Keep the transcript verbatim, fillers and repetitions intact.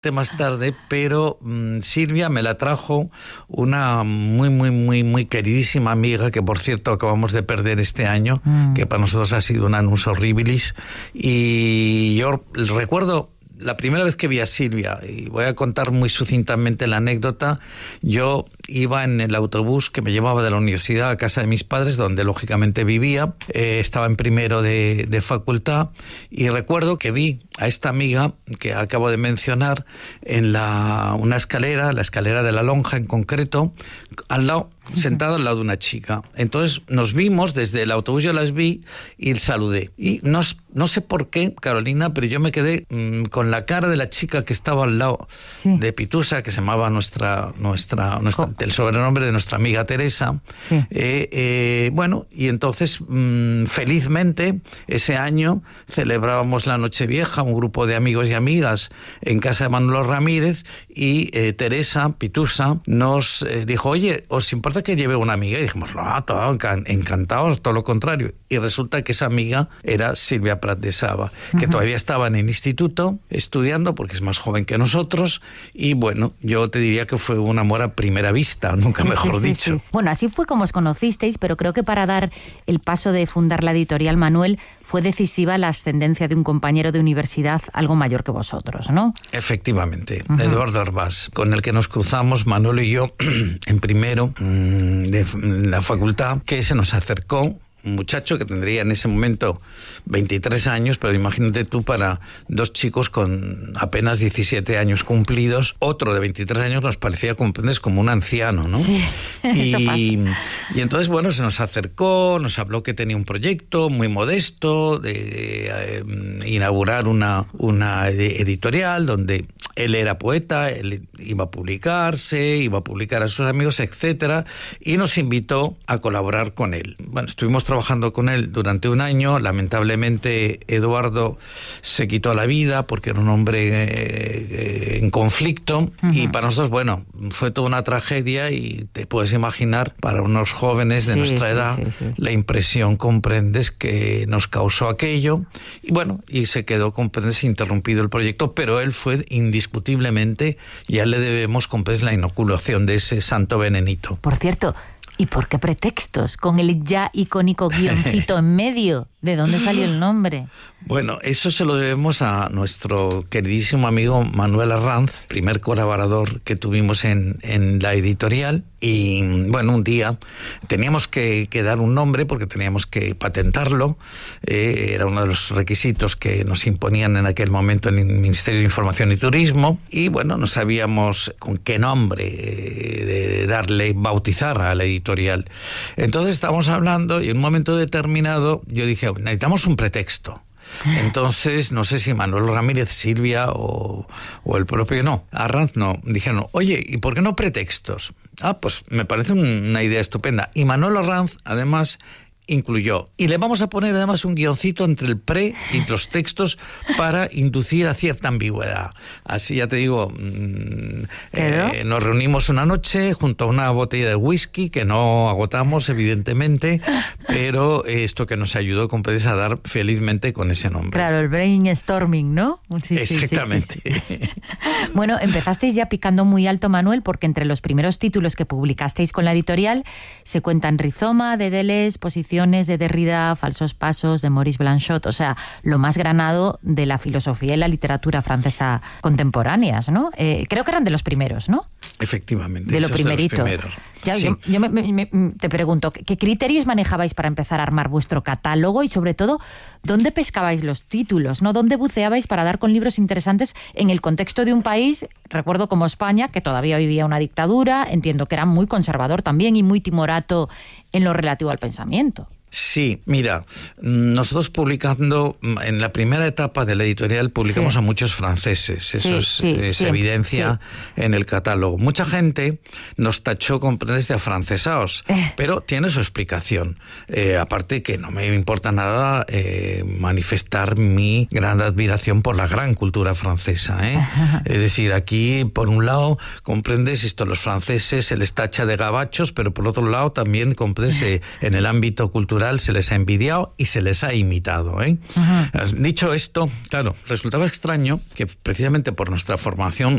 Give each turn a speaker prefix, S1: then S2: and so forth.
S1: más tarde, pero mmm, Silvia me la trajo una muy, muy, muy, muy queridísima amiga que, por cierto, acabamos de perder este año, mm. que para nosotros ha sido un annus horribilis. Y yo recuerdo la primera vez que vi a Silvia, y voy a contar muy sucintamente la anécdota. Yo iba en el autobús que me llevaba de la universidad a casa de mis padres, donde lógicamente vivía. Eh, estaba en primero de, de facultad, y recuerdo que vi a esta amiga que acabo de mencionar en la, una escalera, la escalera de la lonja en concreto, al lado, sentada al lado de una chica. Entonces nos vimos desde el autobús, yo las vi y saludé. Y no, no sé por qué, Carolina, pero yo me quedé mmm, con la cara de la chica que estaba al lado, sí. de Pitusa, que se llamaba nuestra, nuestra, nuestra el sobrenombre de nuestra amiga Teresa. Sí. Eh, eh, bueno, y entonces mmm, felizmente ese año celebrábamos la Nochevieja, un grupo de amigos y amigas en casa de Manolo Ramírez, y eh, Teresa, Pitusa, nos eh, dijo, oye, ¿os importa que lleve una amiga? Y dijimos, no, todo, encantados, todo lo contrario. Y resulta que esa amiga era Silvia Prat de Saba, que uh-huh. todavía estaba en el instituto estudiando, porque es más joven que nosotros, y bueno, yo te diría que fue un amor a primera vista, nunca
S2: sí,
S1: mejor
S2: sí,
S1: dicho.
S2: Sí, sí. Bueno, así fue como os conocisteis, pero creo que para dar el paso de fundar la editorial, Manuel, fue decisiva la ascendencia de un compañero de universidad algo mayor que vosotros, ¿no?
S1: Efectivamente, uh-huh. Eduardo Arbás, con el que nos cruzamos, Manolo y yo, en primero de la facultad, que se nos acercó un muchacho que tendría en ese momento veintitrés años, pero imagínate tú, para dos chicos con apenas diecisiete años cumplidos, otro de veintitrés años nos parecía, comprendes, como un anciano, ¿no?
S2: Sí,
S1: y,
S2: eso pasa.
S1: Y entonces, bueno, se nos acercó, nos habló que tenía un proyecto muy modesto de eh, inaugurar una, una editorial donde él era poeta, él iba a publicarse, iba a publicar a sus amigos, etcétera, y nos invitó a colaborar con él. Bueno, estuvimos trabajando con él durante un año. Lamentablemente Eduardo se quitó la vida porque era un hombre eh, en conflicto, uh-huh. y para nosotros, bueno, fue toda una tragedia, y te puedes imaginar, para unos jóvenes de sí, nuestra
S2: sí,
S1: edad,
S2: sí, sí.
S1: la impresión, comprendes, que nos causó aquello, y bueno, y se quedó, comprendes, interrumpido el proyecto, pero él fue indiscutiblemente, ya le debemos, comprendes, la inoculación de ese santo venenito.
S2: Por cierto, ¿y por qué pretextos? Con el ya icónico guioncito en medio. ¿De dónde salió el nombre?
S1: Bueno, eso se lo debemos a nuestro queridísimo amigo Manuel Arranz, primer colaborador que tuvimos en, en la editorial. Y bueno, un día teníamos que, que dar un nombre porque teníamos que patentarlo. Eh, era uno de los requisitos que nos imponían en aquel momento en el Ministerio de Información y Turismo. Y bueno, no sabíamos con qué nombre eh, de darle, bautizar a la editorial. Entonces estábamos hablando, y en un momento determinado yo dije, necesitamos un pretexto. Entonces, no sé si Manuel Ramírez, Silvia o, o el propio, no, Arranz no, dijeron, oye, ¿y por qué no pretextos? Ah, pues me parece una idea estupenda. Y Manuel Arranz, además, incluyó, y le vamos a poner además un guioncito entre el pre y los textos para inducir a cierta ambigüedad. Así, ya te digo, eh, nos reunimos una noche junto a una botella de whisky que no agotamos, evidentemente, pero esto que nos ayudó, comprendes, a dar felizmente con ese nombre.
S2: Claro, el brainstorming, ¿no?
S1: Sí, exactamente.
S2: Sí, sí, sí. Bueno, empezasteis ya picando muy alto, Manuel, porque entre los primeros títulos que publicasteis con la editorial se cuentan Rizoma, de Deleuze, Posición de Derrida, Falsos Pasos, de Maurice Blanchot, o sea, lo más granado de la filosofía y la literatura francesa contemporáneas, ¿no? Eh, creo que eran de los primeros, ¿no?
S1: Efectivamente.
S2: De lo primerito.
S1: De
S2: ya,
S1: sí.
S2: Yo, yo me, me, te pregunto, ¿qué criterios manejabais para empezar a armar vuestro catálogo? Y sobre todo, ¿dónde pescabais los títulos, ¿no? ¿Dónde buceabais para dar con libros interesantes en el contexto de un país, recuerdo como España, que todavía vivía una dictadura, entiendo que era muy conservador también y muy timorato en lo relativo al pensamiento?
S1: Sí, mira, nosotros publicando, en la primera etapa de la editorial publicamos sí. a muchos franceses, eso
S2: sí,
S1: es,
S2: sí,
S1: se
S2: sí,
S1: evidencia
S2: sí.
S1: en el catálogo. Mucha gente nos tachó, comprendes, de afrancesados, eh. pero tiene su explicación. Eh, aparte que no me importa nada eh, manifestar mi gran admiración por la gran cultura francesa. ¿eh? Es decir, aquí, por un lado, comprendes, esto, los franceses se les tacha de gabachos, pero por otro lado también, comprendes, eh, en el ámbito cultural se les ha envidiado y se les ha imitado. ¿eh? Uh-huh. Dicho esto, claro, resultaba extraño que precisamente por nuestra formación